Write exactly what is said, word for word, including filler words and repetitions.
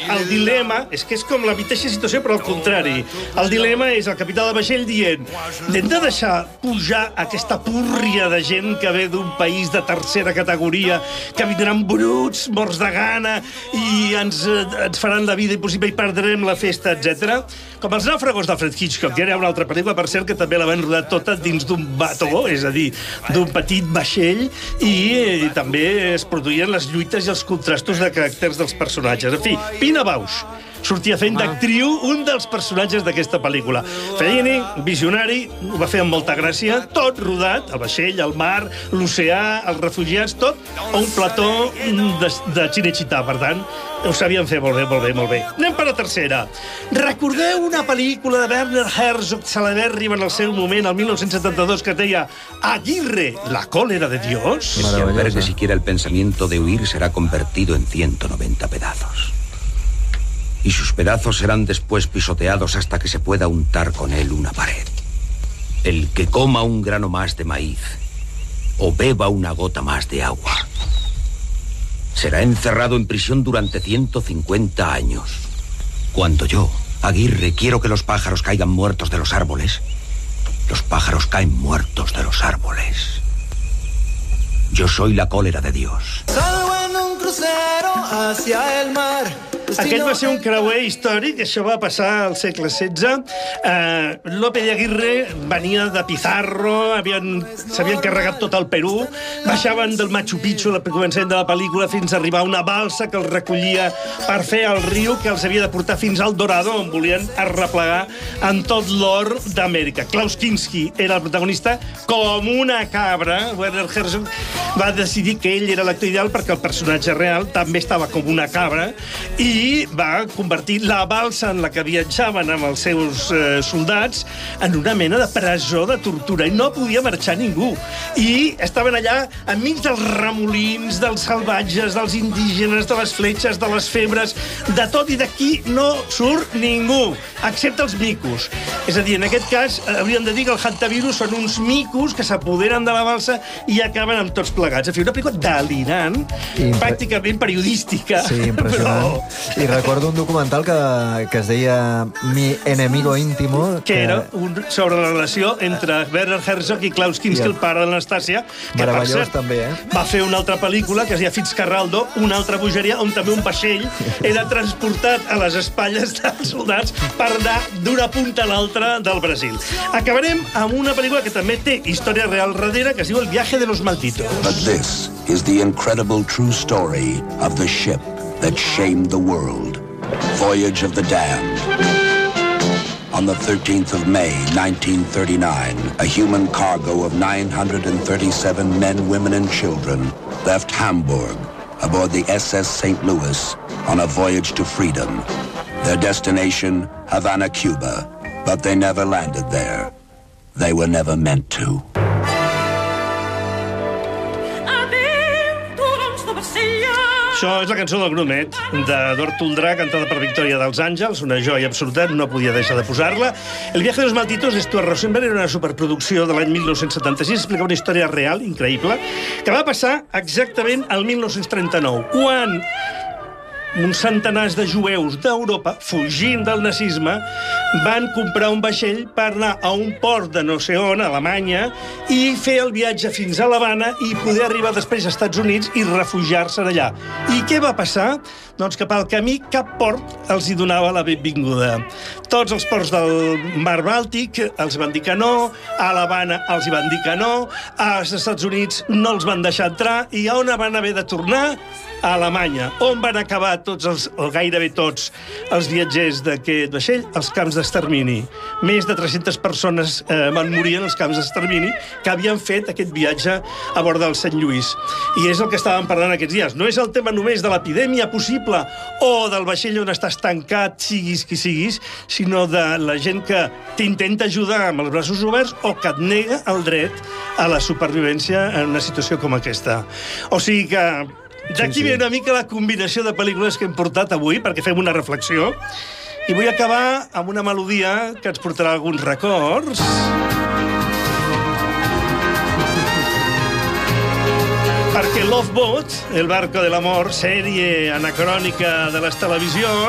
el dilema, és que és com la mateixa situació, però al contrari. El dilema és el capità del vaixell dient hem de deixar pujar aquesta púrria de gent que ve d'un país de tercera categoria, que vindran bruts, morts de gana, i ens, ens faran la vida impossible i perdrem la festa, etcètera. Com els nàufragos d'Alfred Hitchcock, que era una altra pel·lícula, per cert, que també la van rodar tota dins d'un bató, és a dir, d'un petit vaixell, i, i també es produïen les lluites i els contrastos de caràcters dels personatges. En fi, Pina Bausch sortia fent d'actriu un dels personatges d'aquesta pel·lícula. Fellini, visionari, ho va fer amb molta gràcia, tot rodat, el vaixell, el mar, l'oceà, els refugiats, tot a un plató de, de Cinecittà, per tant, ho sabien fer molt bé, molt bé, molt bé. Anem per la tercera. Recordeu una pel·lícula de Werner Herzog, celebèrrima en el seu moment, el mil nou-cents setanta-dos, que es deia Aguirre, la cólera de Dios? Si albergue siquiera el pensamiento de huir, será convertido en ciento noventa pedazos. Y sus pedazos serán después pisoteados hasta que se pueda untar con él una pared. El que coma un grano más de maíz o beba una gota más de agua será encerrado en prisión durante ciento cincuenta años. Cuando yo, Aguirre, quiero que los pájaros caigan muertos de los árboles, los pájaros caen muertos de los árboles. Yo soy la cólera de Dios. Salgo en un crucero hacia el mar. Aquest va ser un creuer històric, això va passar al segle setze. Uh, Lope de Aguirre venia de Pizarro, s'havien carregat tot el Perú, baixaven del Machu Picchu, al començament de la pel·lícula, fins a arribar a una balsa que els recollia per fer el riu, que els havia de portar fins al Dorado, on volien arreplegar en tot l'or d'Amèrica. Klaus Kinski era el protagonista, com una cabra. Werner Herzog va decidir que ell era l'actor ideal perquè el personatge real també estava com una cabra, i i va convertir la balsa en la que viatjaven amb els seus eh, soldats en una mena de presó de tortura, i no podia marxar ningú. I estaven allà enmig dels remolins, dels salvatges, dels indígenes, de les fletxes, de les febres, de tot, i d'aquí no surt ningú, excepte els micos. És a dir, en aquest cas, hauríem de dir que el hantavirus són uns micos que s'apoderen de la balsa i acaben amb tots plegats. En fi, una pel·lícula delirant, Impre... pràcticament periodística. Sí, impressionant. Però... I recordo un documental que, que es deia Mi enemigo íntimo. Que, que era un, sobre la relació entre Werner Herzog i Klaus Kinski, el pare de l'Anastàcia, que, per cert, també, eh? va fer una altra pel·lícula que es deia Fitzcarraldo, una altra bogeria, on també un vaixell era transportat a les espatlles dels soldats per anar d'una punta a l'altra del Brasil. Acabarem amb una pel·lícula que també té història real darrere, que es diu El viaje de los malditos. But this is the incredible true story of the ship that shamed the world. Voyage of the Damned. On the thirteenth of May, nineteen thirty-nine, a human cargo of nine hundred thirty-seven men, women, and children left Hamburg aboard the S S Saint Louis on a voyage to freedom. Their destination, Havana, Cuba, but they never landed there. They were never meant to. Això és la cançó del Grumet, d'Eduard Toldrà, cantada per Victòria dels Àngels, una joia absoluta, no podia deixar de posar-la. El viaje de los malditos de Stuart Rosenberg era una superproducció de l'any mil nou-cents setanta-sis, explica una història real, increïble, que va passar exactament al mil nou-cents trenta-nou, quan uns centenars de jueus d'Europa, fugint del nazisme, van comprar un vaixell per anar a un port de no sé on, a Alemanya, i fer el viatge fins a l'Havana i poder arribar després als Estats Units i refugiar-se d'allà. I què va passar? Doncs que pel camí cap port els hi donava la benvinguda. Tots els ports del Mar Bàltic els van dir que no, a l'Havana els hi van dir que no, als Estats Units no els van deixar entrar, i on van haver de tornar? A Alemanya, on van acabar tots els, o gairebé tots, els viatgers d'aquest vaixell? Els camps d'extermini. Més de tres-centes persones eh, van morir en els camps d'extermini que havien fet aquest viatge a bord del Saint Louis. I és el que estàvem parlant aquests dies. No és el tema només de l'epidèmia possible o del vaixell on estàs tancat, siguis qui siguis, sinó de la gent que t'intenta ajudar amb els braços oberts o que et nega el dret a la supervivència en una situació com aquesta. O sigui que d'aquí sí, sí. ve una mica la combinació de pel·lícules que hem portat avui, perquè fem una reflexió. I vull acabar amb una melodia que ens portarà alguns records. Perquè Love Boat, El barco del amor, sèrie anacrònica de les televisions,